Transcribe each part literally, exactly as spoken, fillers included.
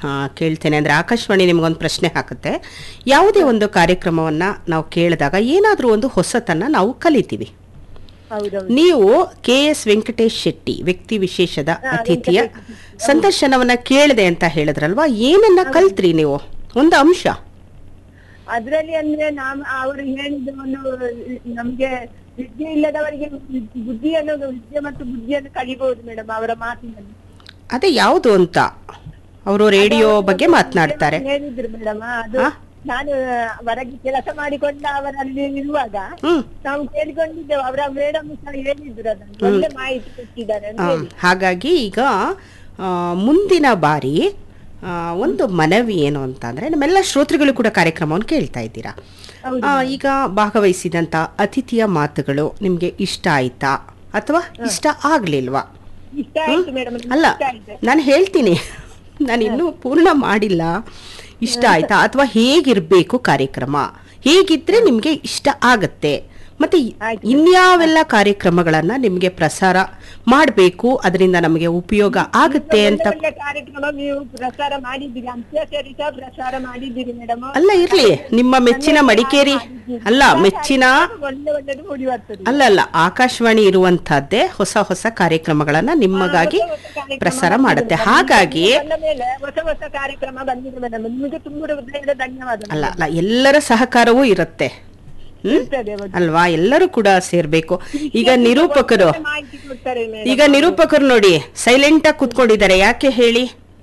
ಕೇಳ್ತೇನೆ ಅಂದರೆ ಆಕಾಶವಾಣಿ ನಿಮಗೊಂದು ಪ್ರಶ್ನೆ ಹಾಕುತ್ತೆ. ಯಾವುದೇ ಒಂದು ಕಾರ್ಯಕ್ರಮವನ್ನು ನಾವು ಕೇಳಿದಾಗ ಏನಾದರೂ ಒಂದು ಹೊಸತನ್ನು ನಾವು ಕಲಿತೀವಿ. ನೀವು ಕೆ ಎಸ್ ವೆಂಕಟೇಶ್ ಶೆಟ್ಟಿ ವ್ಯಕ್ತಿ ವಿಶೇಷದ ಅತಿಥಿಯ ಸಂದರ್ಶನವನ್ನ ಕೇಳಿದೆ ಅಂತ ಹೇಳಿದ್ರಲ್ವಾ, ಏನನ್ನ ಕಲ್ತ್ರಿ ನೀವು? ಒಂದು ಅಂಶ ಅದ್ರಲ್ಲಿ ಅಂದ್ರೆ ನಾವ್ ಅವರು ಹೇಳಿದ ಒಂದು ನಮ್ಗೆ ವಿದ್ಯೆ ಇಲ್ಲದವರಿಗೆ ಬುದ್ಧಿಯನ್ನು ವಿದ್ಯೆ ಮತ್ತು ಬುದ್ಧಿಯನ್ನು ಕಲಿಬಹುದು ಮೇಡಮ್ ಅವರ ಮಾತಿನಲ್ಲಿ. ಅದೇ ಯಾವುದು ಅಂತ ಅವರು ರೇಡಿಯೋ ಬಗ್ಗೆ ಮಾತನಾಡ್ತಾರೆ ಹೇಳಿದ್ರು ಮೇಡಮ್. ಅದು ನಾನು ಹೊರಗೆ ಕೆಲಸ ಮಾಡಿಕೊಂಡ ಅವರಲ್ಲಿ ಇರುವಾಗ ನಾವು ಕೇಳಿಕೊಂಡಿದ್ದೇವೆ, ಅವರ ಮೇಡಮ್ ಸಹ ಹೇಳಿದ್ರು ಅದನ್ನು ಒಳ್ಳೆ ಮಾಹಿತಿ ಕೊಟ್ಟಿದ್ದಾರೆ. ಹಾಗಾಗಿ ಈಗ ಮುಂದಿನ ಬಾರಿ ಒಂದು ಮನವಿ ಏನು ಅಂತ ಅಂದ್ರೆ, ನಮ್ಮೆಲ್ಲ ಶ್ರೋತೃಗಳು ಕೂಡ ಕಾರ್ಯಕ್ರಮವನ್ನು ಕೇಳ್ತಾ ಇದ್ದೀರಾ. ಈಗ ಭಾಗವಹಿಸಿದಂತ ಅತಿಥಿಯ ಮಾತುಗಳು ನಿಮ್ಗೆ ಇಷ್ಟ ಆಯ್ತಾ ಅಥವಾ ಇಷ್ಟ ಆಗ್ಲಿಲ್ವಾ? ಅಲ್ಲ, ನಾನು ಹೇಳ್ತೀನಿ, ನಾನು ಇನ್ನೂ ಪೂರ್ಣ ಮಾಡಿಲ್ಲ. ಇಷ್ಟ ಆಯ್ತಾ ಅಥವಾ ಹೇಗಿರ್ಬೇಕು ಕಾರ್ಯಕ್ರಮ, ಹೇಗಿದ್ರೆ ನಿಮ್ಗೆ ಇಷ್ಟ ಆಗತ್ತೆ, ಮತ್ತೆ ಇನ್ಯಾವೆಲ್ಲ ಕಾರ್ಯಕ್ರಮಗಳನ್ನ ನಿಮ್ಗೆ ಪ್ರಸಾರ ಮಾಡಬೇಕು, ಅದರಿಂದ ನಮಗೆ ಉಪಯೋಗ ಆಗುತ್ತೆ ಅಂತ. ಕಾರ್ಯಕ್ರಮ ನೀವು ಪ್ರಸಾರ ಮಾಡಿದ್ದೀರಿ, ಅಂತ್ಯಾಕ್ಷರಿ ಸಹ ಪ್ರಸಾರ ಮಾಡಿದ್ದೀರಿ ಮೇಡಮ್. ಅಲ್ಲ ಇರ್ಲಿ, ನಿಮ್ಮ ಮೆಚ್ಚಿನ ಮಡಿಕೇರಿ ಅಲ್ಲ ಮೆಚ್ಚಿನ ಅಲ್ಲ ಅಲ್ಲ ಆಕಾಶವಾಣಿ ಇರುವಂತಹದ್ದೇ ಹೊಸ ಹೊಸ ಕಾರ್ಯಕ್ರಮಗಳನ್ನ ನಿಮಗಾಗಿ ಪ್ರಸಾರ ಮಾಡುತ್ತೆ. ಹಾಗಾಗಿ ಹೊಸ ಹೊಸ ಕಾರ್ಯಕ್ರಮ ಬಂದಿದೆ ಮೇಡಮ್, ನಿಮಗೆ ತುಂಬ ಹೃದಯದ ಧನ್ಯವಾದ. ಅಲ್ಲ ಅಲ್ಲ ಎಲ್ಲರ ಸಹಕಾರವೂ ಇರುತ್ತೆ ಅಲ್ವಾ, ಎಲ್ಲರೂ ಕೂಡ ಸೇರ್ಬೇಕು. ಈಗ ನಿರೂಪಕರು ಈಗ ನಿರೂಪಕರು ನೋಡಿ ಸೈಲೆಂಟ್ ಆಗಿ ಕೂತ್ಕೊಂಡಿದ್ದಾರೆ, ಯಾಕೆ ಹೇಳಿ?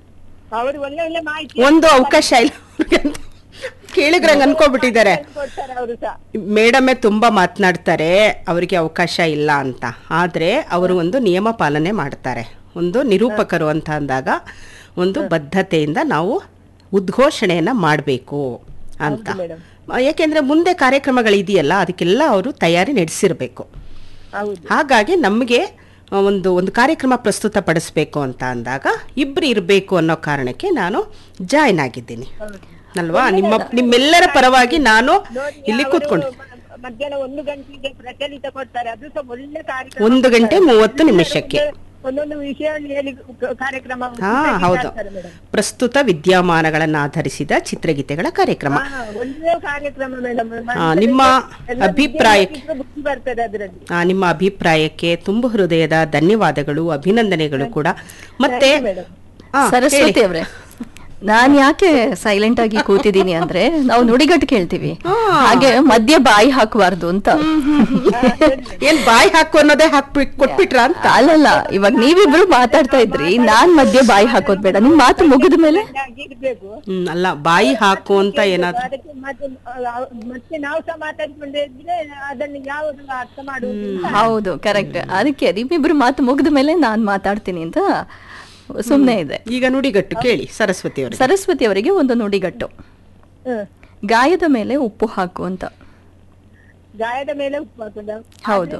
ಒಂದು ಅವಕಾಶ ಇಲ್ಲ ಕೇಳಿದ್ರಂಗ ಅನ್ಕೋಬಿಟ್ಟಿದ್ದಾರೆ. ಮೇಡಮೇ ತುಂಬಾ ಮಾತನಾಡ್ತಾರೆ, ಅವರಿಗೆ ಅವಕಾಶ ಇಲ್ಲ ಅಂತ. ಆದ್ರೆ ಅವರು ಒಂದು ನಿಯಮ ಪಾಲನೆ ಮಾಡ್ತಾರೆ. ಒಂದು ನಿರೂಪಕರು ಅಂತ ಅಂದಾಗ ಒಂದು ಬದ್ಧತೆಯಿಂದ ನಾವು ಉದ್ಘೋಷಣೆಯನ್ನ ಮಾಡಬೇಕು ಅಂತ. ಯಾಕೆಂದ್ರೆ ಮುಂದೆ ಕಾರ್ಯಕ್ರಮಗಳಿದೆಯಲ್ಲ, ಅದಕ್ಕೆಲ್ಲ ಅವರು ತಯಾರಿ ನಡೆಸಿರ್ಬೇಕು. ಹಾಗಾಗಿ ನಮಗೆ ಒಂದು ಒಂದು ಕಾರ್ಯಕ್ರಮ ಪ್ರಸ್ತುತ ಪಡಿಸ್ಬೇಕು ಅಂತ ಅಂದಾಗ ಇಬ್ರು ಇರಬೇಕು ಅನ್ನೋ ಕಾರಣಕ್ಕೆ ನಾನು ಜಾಯ್ನ್ ಆಗಿದ್ದೀನಿ ಅಲ್ವಾ. ನಿಮ್ಮ ನಿಮ್ಮೆಲ್ಲರ ಪರವಾಗಿ ನಾನು ಇಲ್ಲಿ ಕೂತ್ಕೊಂಡು ಮಧ್ಯಾಹ್ನ ಒಂದು ಗಂಟೆಗೆ ಪ್ರಚಲಿತ ಕೊಡ್ತಾರೆ, ಅದು ಸಹ ಒಳ್ಳೆ ಕಾರ್ಯಕ್ರಮ. ಒಂದು ಗಂಟೆ ಮೂವತ್ತು ನಿಮಿಷಕ್ಕೆ ಒಂದೊಂದು ವಿಷಯ ಹೇಳಿ ಕಾರ್ಯಕ್ರಮ. ಹಾ ಹೌದು, ಪ್ರಸ್ತುತ ವಿದ್ಯಮಾನಗಳನ್ನ ಆಧರಿಸಿದ ಚಿತ್ರಗೀತೆಗಳ ಕಾರ್ಯಕ್ರಮ. ಒಳ್ಳೆ ಕಾರ್ಯಕ್ರಮ ಮೇಡಮ್. ನಿಮ್ಮ ಅಭಿಪ್ರಾಯಕ್ಕೆ ನಿಮ್ಮ ಅಭಿಪ್ರಾಯಕ್ಕೆ ತುಂಬ ಹೃದಯದ ಧನ್ಯವಾದಗಳು, ಅಭಿನಂದನೆಗಳು ಕೂಡ. ಮತ್ತೆ ಸರಸ್ವತಿ ಅವರೇ, ನಾನ್ ಯಾಕೆ ಸೈಲೆಂಟ್ ಆಗಿ ಕೂತಿದ್ದೀನಿ ಅಂದ್ರೆ, ನಾವು ನುಡಿಗಟ್ಟು ಕೇಳ್ತೀವಿ, ಹಾಗೆ ಮಧ್ಯ ಬಾಯಿ ಹಾಕಬಾರ್ದು ಅಂತ. ಏನ್ ಬಾಯಿ ಹಾಕು ಅನ್ನೋದೇ ಹಾಕ್ಬಿಟ್ ಕೊಟ್ಬಿಟ್ರ ಅಂತ? ಅಲ್ಲಲ್ಲ, ಇವಾಗ ನೀವಿಬ್ರು ಮಾತಾಡ್ತಾ ಇದ್ರಿ, ನಾನ್ ಮಧ್ಯ ಬಾಯಿ ಹಾಕೋದ್ ಬೇಡ, ನಿಮ್ ಮಾತು ಮುಗಿದ ಮೇಲೆ. ಹ್ಮ್ ಅಲ್ಲ, ಬಾಯಿ ಹಾಕು ಅಂತ ಏನಾದ್ರು ಮತ್ತೆ ನಾವು ಸಹ ಮಾತಾಡ್ಕೊಂಡಿದ್ರೆ ಅದನ್ನು ಯಾವುದು ಅರ್ಥ ಮಾಡುವುದು. ಹೌದು, ಕರೆಕ್ಟ್. ಅದಕ್ಕೆ ನಿಮ್ಮಿಬ್ರು ಮಾತು ಮುಗಿದ ಮೇಲೆ ನಾನ್ ಮಾತಾಡ್ತೀನಿ ಅಂತ ಸುಮ್ನೆ ಇದೆ. ಈಗ ನುಡಿಗಟ್ಟು ಕೇಳಿ ಸರಸ್ವತಿ ಅವರು. ಸರಸ್ವತಿ ಅವರಿಗೆ ಒಂದು ನುಡಿಗಟ್ಟು, ಗಾಯದ ಮೇಲೆ ಉಪ್ಪು ಹಾಕು ಅಂತ. ಗಾಯದ ಮೇಲೆ ಉಪ್ಪು ಹಾಕುದ? ಹೌದು.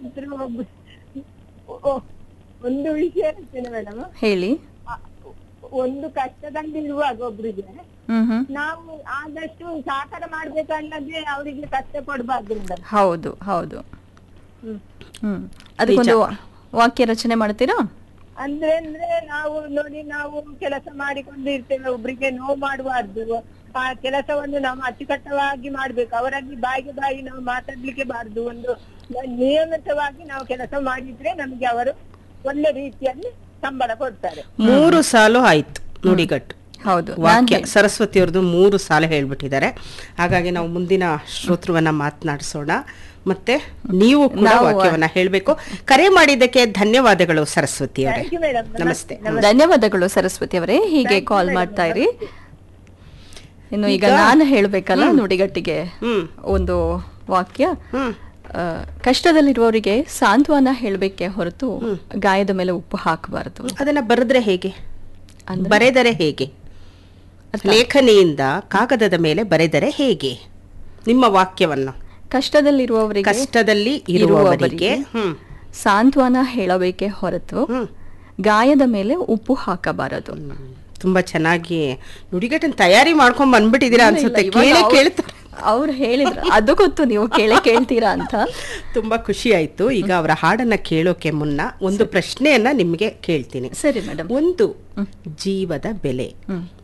ಒಂದು ವಿಷಯ ಹೇಳ್ತೇನೆ ಮೇಡಮ್, ಹೇಳಿ. ಒಂದು ಕಷ್ಟದಲ್ಲಿ ಇರುವಾಗ ಒಬ್ರಿಗೆ ನಾವು ಆದಷ್ಟು ಸಹಕಾರ ಮಾಡ್ಬೇಕನ್ನೋದೇ ಅವರಿಗೆ ಕಷ್ಟ ಕೊಡಬಾರ್ದು. ಹೌದು ಹೌದು. ಹ್ಮ್ ಅದಕ್ಕೊಂದು ವಾಕ್ಯ ರಚನೆ ಮಾಡ್ತೀರಾ? ಅಂದ್ರೆ ಅಂದ್ರೆ ನಾವು ನೋಡಿ, ನಾವು ಕೆಲಸ ಮಾಡಿಕೊಂಡಿರ್ತೇವೆ, ಒಬ್ರಿಗೆ ನೋವು ಮಾಡಬಾರ್ದು. ಆ ಕೆಲಸವನ್ನು ನಾವು ಅಚ್ಚುಕಟ್ಟವಾಗಿ ಮಾಡ್ಬೇಕು, ಅವರಲ್ಲಿ ಬಾಯಿಗೆ ಬಾಯಿ ನಾವು ಮಾತಾಡ್ಲಿಕ್ಕೆ ಬಾರ್ದು. ಒಂದು ನಿಯಮಿತವಾಗಿ ನಾವು ಕೆಲಸ ಮಾಡಿದ್ರೆ ನಮ್ಗೆ ಅವರು ಒಳ್ಳೆ ರೀತಿಯಲ್ಲಿ ಸಂಬಳ ಕೊಡ್ತಾರೆ. ಮೂರು ಸಾಲು ಆಯ್ತು ನುಡಿಗಟ್ಟು. ಹೌದು, ವಾಕ್ಯ ಸರಸ್ವತಿ ಅವ್ರದ್ದು ಮೂರು ಸಾಲು ಹೇಳ್ಬಿಟ್ಟಿದ್ದಾರೆ. ಹಾಗಾಗಿ ನಾವು ಮುಂದಿನ ಶ್ರೋತೃವನ್ನ ಮಾತನಾಡಿಸೋಣ. ಮತ್ತೆ ನೀವು ಕೂಡ ವಾಕ್ಯವನ್ನ ಹೇಳ್ಬೇಕು. ಕರೆ ಮಾಡಿದ್ದಕ್ಕೆ ಧನ್ಯವಾದಗಳು ಸರಸ್ವತಿ ಅವರೇ. ನಮಸ್ತೆ. ಧನ್ಯವಾದಗಳು ಸರಸ್ವತಿ ಅವರೇ, ಹೀಗೆ ಕಾಲ್ ಮಾಡ್ತಾ ಇರಿ. ಇನ್ನು ಈಗ ನಾನು ಹೇಳ್ಬೇಕಲ್ಲ ನುಡಿಗಟ್ಟಿಗೆ ಒಂದು ವಾಕ್ಯ. ಕಷ್ಟದಲ್ಲಿರುವವರಿಗೆ ಸಾಂತ್ವನ ಹೇಳ್ಬೇಕೆ ಹೊರತು ಗಾಯದ ಮೇಲೆ ಉಪ್ಪು ಹಾಕಬಾರದು. ಅದನ್ನ ಬರೆದ್ರೆ ಹೇಗೆ, ಬರೆದರೆ ಹೇಗೆ? ಲೇಖನಿಯಿಂದ ಕಾಗದದ ಮೇಲೆ ಬರೆದರೆ ಹೇಗೆ ನಿಮ್ಮ ವಾಕ್ಯವನ್ನು? ಕಷ್ಟದಲ್ಲಿರುವವರಿಗೆ ಕಷ್ಟದಲ್ಲಿ ಇರುವವರಿಗೆ ಸಾಂತ್ವನ ಹೇಳಬೇಕೆ ಹೊರತು ಗಾಯದ ಮೇಲೆ ಉಪ್ಪು ಹಾಕಬಾರದು. ತುಂಬಾ ಚೆನ್ನಾಗಿ ನುಡಿಗಟ್ಟನ್ನು ತಯಾರಿ ಮಾಡ್ಕೊಂಡ್ ಬಂದ್ಬಿಟ್ಟಿದ್ದೀರಾ ಅನ್ಸುತ್ತೆ. ಕೇಳಿ ಕೇಳ್ತಾರೆ ಅವ್ರು ಹೇಳಿದ್ರು, ಅದು ಗೊತ್ತು ನೀವು ಕೇಳೇ ಕೇಳ್ತೀರಾ ಅಂತ. ತುಂಬಾ ಖುಷಿ ಆಯ್ತು. ಈಗ ಅವರ ಹಾಡನ್ನ ಕೇಳೋಕೆ ಮುನ್ನ ಒಂದು ಪ್ರಶ್ನೆಯನ್ನ ನಿಮ್ಗೆ ಕೇಳ್ತೀನಿ. ಸರಿ ಮೇಡಮ್. ಒಂದು ಜೀವದ ಬೆಲೆ